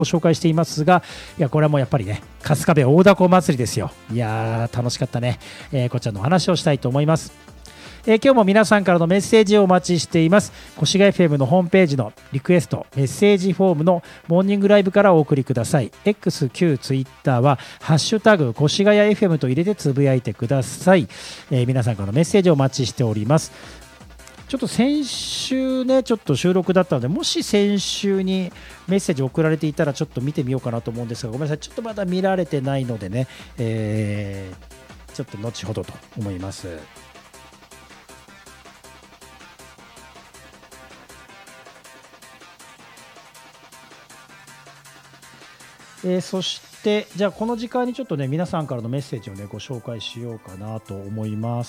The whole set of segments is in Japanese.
ご紹介していますが、いやこれはもうやっぱりね、春日部大凧祭りですよ。いやー楽しかったね、こちらのお話をしたいと思います。今日も皆さんからのメッセージをお待ちしています。越谷 FM のホームページのリクエストメッセージフォームのモーニングライブからお送りください。 X、Q、Twitter はハッシュタグ越谷 FM と入れてつぶやいてください。皆さんからのメッセージをお待ちしております。ちょっと先週ね、ちょっと収録だったので、もし先週にメッセージ送られていたらちょっと見てみようかなと思うんですが、ごめんなさい、ちょっとまだ見られてないのでね、ちょっと後ほどと思います。そしてじゃあこの時間にちょっとね、皆さんからのメッセージをねご紹介しようかなと思います。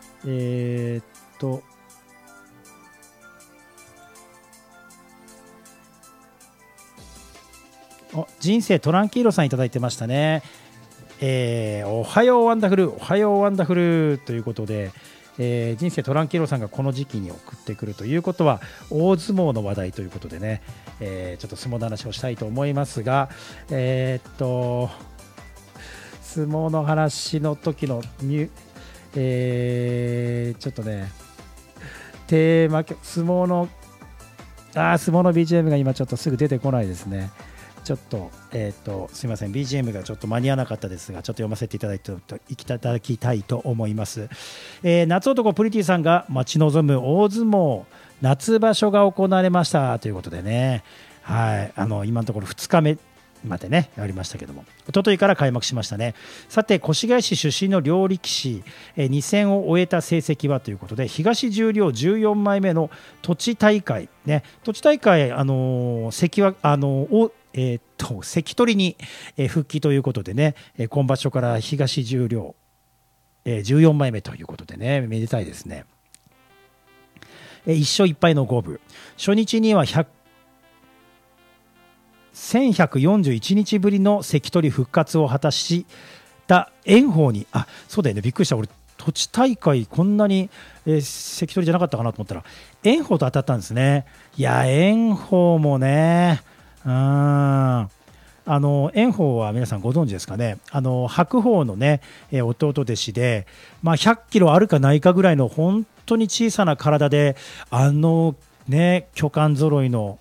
人生トランキーロさんいただいてましたね。おはようワンダフル、おはようワンダフルということで、人生トランキーロさんがこの時期に送ってくるということは大相撲の話題ということでね、ちょっと相撲の話をしたいと思いますが、相撲の話の時のちょっとねテーマ相撲のBGM が今ちょっとすぐ出てこないですね。ちょっと、すいません BGM がちょっと間に合わなかったですが、ちょっと読ませていただきたいと思います。夏男プリティさんが待ち望む大相撲夏場所が行われましたということでね、はい、今のところ2日目までねやりましたけども、一昨日から開幕しましたね。さて越谷市出身の両力士、2戦を終えた成績はということで、東十両14枚目の土地大会ね、土地大会関は関取に復帰ということでね、今場所から東十両14枚目ということでね、めでたいですね。1勝1敗の五分、初日には1141日ぶりの関取復活を果たした炎鵬に、そうだよね、びっくりした、俺土地大会こんなに、関取じゃなかったかなと思ったら炎鵬と当たったんですね。いや炎鵬もね、炎鵬は皆さんご存知ですかね。白鵬のね、弟弟子で、100キロあるかないかぐらいの本当に小さな体で、ね巨漢揃いの、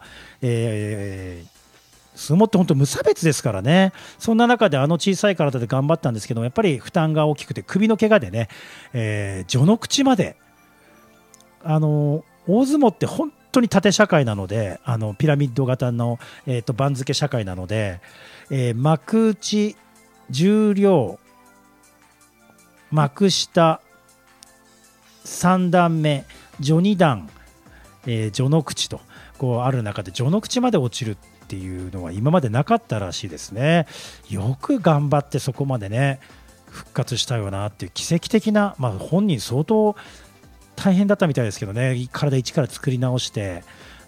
相撲って本当無差別ですからね。そんな中で小さい体で頑張ったんですけど、やっぱり負担が大きくて首の怪我でね、序の口まで大相撲って本当に縦社会なので、ピラミッド型の、番付社会なので、幕内、十両、幕下、3段目、序二段、序の口とこうある中で、序の口まで落ちるっていうのは今までなかったらしいですね。よく頑張ってそこまでね復活したよなっていう奇跡的な、本人相当大変だったみたいですけどね、体一から作り直して、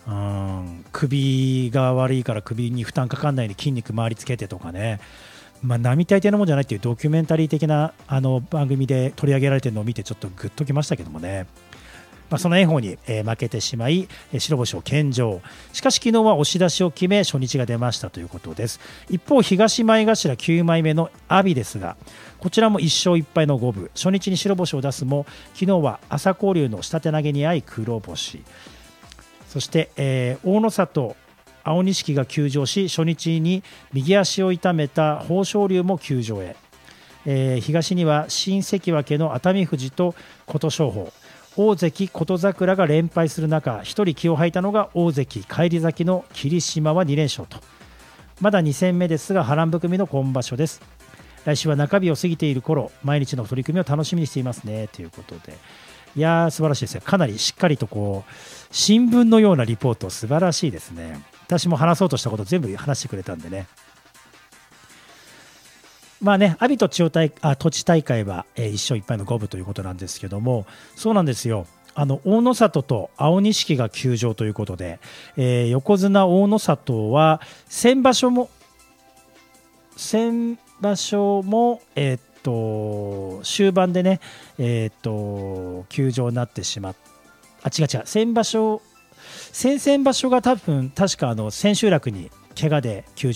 首が悪いから首に負担かかんないように筋肉回りつけてとかね、並大抵のもんじゃないっていうドキュメンタリー的な番組で取り上げられてるのを見てちょっとグッときましたけどもね。その炎鵬に負けてしまい白星を献上。しかし昨日は押し出しを決め初日が出ましたということです。一方東前頭9枚目の阿炎ですが、こちらも1勝1敗の五分、初日に白星を出すも昨日は朝紅龍の下手投げに遭い黒星。そして、大野里青錦が休場し、初日に右足を痛めた豊昇龍も休場へ。東には新関脇の熱海富士と琴勝峰、大関琴櫻が連敗する中、一人気を吐いたのが大関返り咲きの霧島は2連勝と、まだ2戦目ですが波乱含みの今場所です。来週は中日を過ぎている頃、毎日の取り組みを楽しみにしていますねということで、いやー素晴らしいですよ。かなりしっかりとこう新聞のようなリポート、素晴らしいですね。私も話そうとしたこと全部話してくれたんでね。阿炎と土地大会は1勝1敗の五分ということなんですけども、そうなんですよ。大野里と青錦が休場ということで、横綱大野里は先場所も終盤でね、休場になってしまっ先々場所が確か千秋楽に怪我で休場